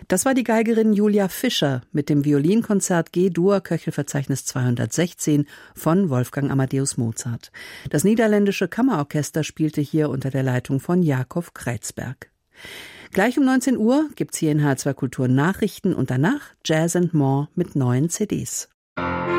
Das war die Geigerin Julia Fischer mit dem Violinkonzert G-Dur Köchelverzeichnis 216 von Wolfgang Amadeus Mozart. Das niederländische Kammerorchester spielte hier unter der Leitung von Jakob Kreizberg. Gleich um 19 Uhr gibt's hier in H2 Kultur Nachrichten und danach Jazz and More mit neuen CDs.